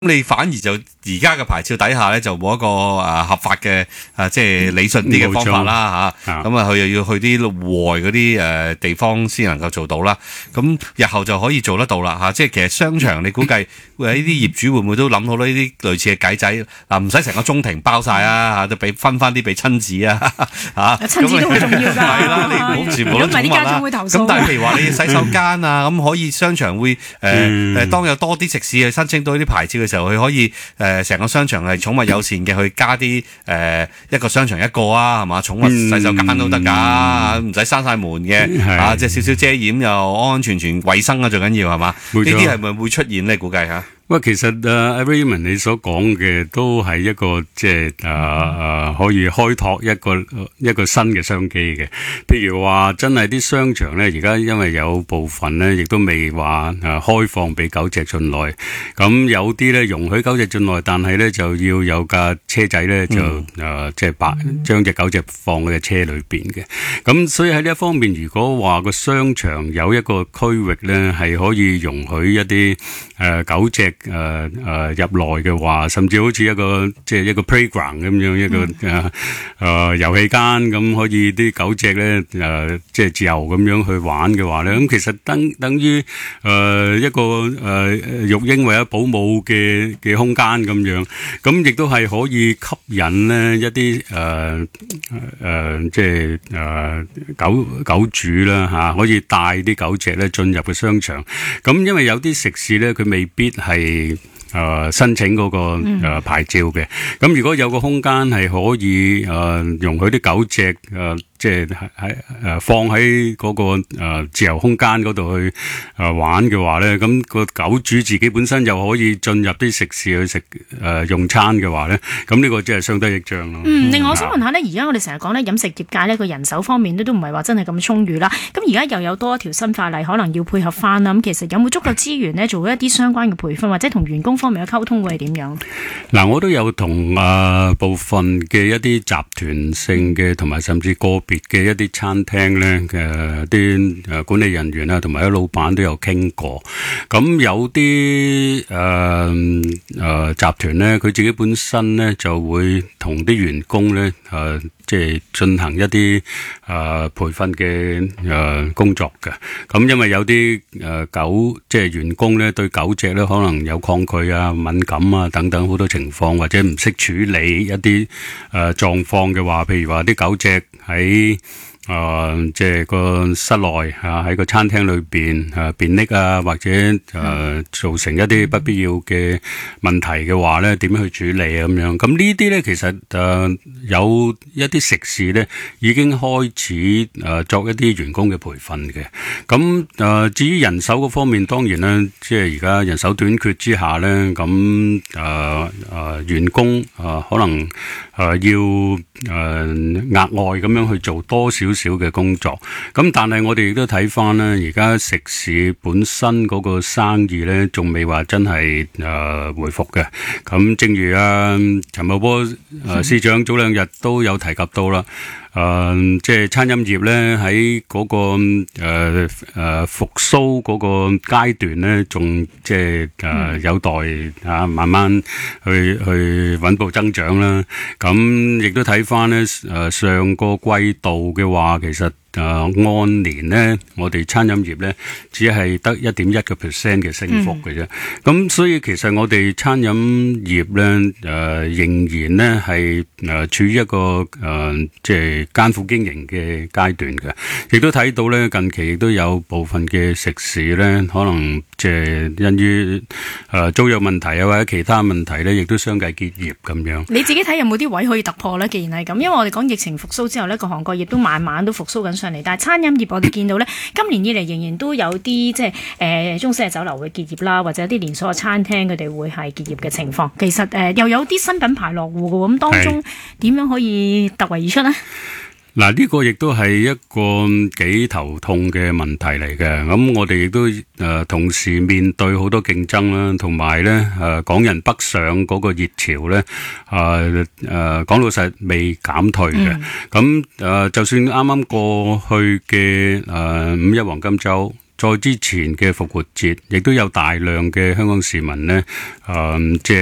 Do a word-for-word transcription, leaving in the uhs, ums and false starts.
你反而就而家嘅牌照底下咧，就冇一個誒合法嘅誒即係理順啲嘅方法啦嚇。咁啊，佢又要去啲戶外嗰啲誒地方先能夠做到啦。咁日後就可以做得到啦嚇。即係其實商場你估計會喺啲業主會唔會都諗好呢啲類似嘅計仔嗱，唔使成個中庭包晒啊嚇，都俾分翻啲俾親子啊嚇。 親子都好重要㗎。 係啦，你唔好全部都寵物啦。 咁咪啲家長會投訴。 咁但係譬如話你洗手間啊，咁可以商場會誒誒當有多啲食肆去申請到呢啲牌照嘅時候，佢可以誒成、呃、個商場係寵物友善嘅，去加啲誒、呃、一個商場一個啊，係嘛？寵物洗手間都得㗎，唔使閂晒門嘅，啊，即係少少遮掩又安安全全衞生啊，最緊要係嘛？呢啲係咪會出現咧？估計嚇。 喂，其實誒，阿 Raymond 你所講嘅都係一個即係誒誒，可以開拓一個一個新嘅商機嘅。譬如話，真係啲商場咧，而家因為有部分咧，亦都未話誒開放俾狗隻進來。咁有啲咧容許狗隻進來，但係咧就要有架車仔咧就誒即係擺將隻狗隻放喺車裏邊嘅。咁所以喺呢一方面，如果話個商場有一個區域咧，係可以容許一啲誒狗隻。誒誒、呃、入來嘅話，甚至好似一個即係一個 playground 咁樣一個誒誒遊戲間咁，可以啲狗隻咧誒即係自由咁樣去玩嘅話咧，咁其實等等於誒、呃、一個誒、呃、育嬰或者保姆嘅嘅空間咁樣，咁亦都係可以吸引咧一啲誒誒即係誒、呃、狗狗主啦嚇、啊，可以帶啲狗隻咧進入個商場。咁因為有啲食肆咧，佢未必係。誒、呃，申請嗰、那個誒、呃、牌照嘅，咁如果有個空間係可以誒、呃、容許啲狗隻誒。呃即係喺誒放喺嗰個誒自由空間嗰度去誒玩嘅話咧，咁個狗主自己本身又可以進入啲食肆去食誒用餐嘅話咧，咁呢個真係相得益彰咯。 嗯，另外我想問下咧，而家我哋成日講咧飲食業界咧個人手方面咧都唔係話真係咁充裕啦。咁而家又有多一條新法例，可能要配合翻啦。咁其實有冇足夠資源咧做一啲相關嘅培訓，或者同員工方面嘅溝通會係點樣？嗱， 我都有同誒部分嘅一啲集團性嘅，同埋甚至個別嘅一啲餐廳咧嘅啲誒管理人員啊，同埋啲老闆都有傾過。咁有啲誒誒集團咧，佢自己本身咧就會同啲員工咧誒、呃，即係進行一啲誒、呃、培訓嘅誒工作嘅。咁因為有啲誒、呃、狗即係員工咧對狗隻咧可能有抗拒啊、敏感啊等等好多情況，或者唔識處理一啲誒狀況嘅話，譬如話啲狗隻喺誒、呃，即係個室內啊，喺個餐廳裏邊誒便溺啊，或者誒、呃、造成一啲不必要嘅問題嘅話咧，點樣去處理啊？咁樣咁呢啲咧，其實誒、呃、有一啲食肆咧已經開始誒、呃、作一啲員工嘅培訓嘅。咁誒、呃、至於人手嗰方面，當然咧，即係而家人手短缺之下咧，咁誒誒員工誒、呃、可能誒、呃、要誒、呃、額外咁樣去做多少少嘅工作，咁但係我哋亦都睇翻咧，而家食肆本身嗰個生意咧，仲未話真係誒、呃、回復嘅。咁正如啊陳茂波誒、呃、司長早兩日都有提及到啦。誒、呃，即係餐飲業咧喺嗰個誒誒復甦嗰個階段咧，仲即係誒、呃、有待啊慢慢去去穩步增長啦。咁亦都睇翻咧誒上個季度嘅話，其實。誒、呃、按年咧，我哋餐飲業咧只係得一點一個 percent 嘅升幅嘅啫。咁、嗯、所以其實我哋餐飲業咧誒、呃、仍然咧係誒處於一個誒、呃、即係艱苦經營嘅階段嘅。亦都睇到咧近期亦都有部分嘅食肆咧，可能即係因於誒、呃、租約問題啊或者其他問題咧，亦都相繼結業咁樣。 你自己睇有冇啲位可以突破咧？既然係咁，因為我哋講疫情復甦之後呢，各行各業都慢慢都復甦緊上嚟，但係餐飲業我哋見到咧，今年以嚟仍然都有啲即係誒中式嘅酒樓會結業啦，或者有啲連鎖嘅餐廳佢哋會係結業嘅情況。其實誒、呃、又有啲新品牌落戶嘅，咁當中點樣可以突圍而出呢？ 嗱，呢個亦都係一個幾頭痛嘅問題嚟嘅。咁我哋亦都誒、呃、同時面對好多競爭啦，同埋咧誒港人北上嗰個熱潮咧，誒誒講老實未減退嘅。咁誒、嗯呃、就算啱啱過去嘅誒、呃、五一黃金週。 再之前嘅復活節，亦都有大量嘅香港市民呢，誒、呃，即係。